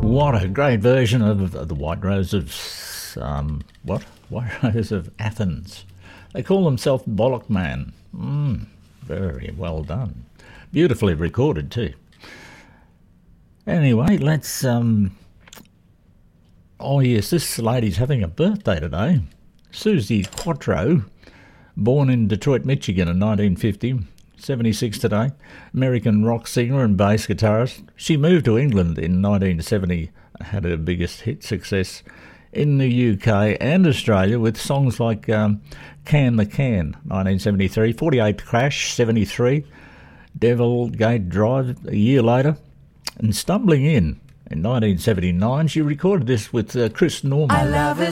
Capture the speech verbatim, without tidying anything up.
What a great version of the White Rose of, um, what? White Rose of Athens. They call themselves Bollock Man. Mm, very well done. Beautifully recorded too. Anyway, let's, um, oh yes, this lady's having a birthday today. Susie Quattro, born in Detroit, Michigan in nineteen fifty. seventy-six today, American rock singer and bass guitarist. She moved to England in nineteen seventy, had her biggest hit success in the U K and Australia with songs like um, Can the Can, nineteen seventy-three, forty-eight Crash, seventy-three, Devil Gate Drive a year later, and Stumbling In in nineteen seventy-nine. She recorded this with uh, Chris Norman. I love a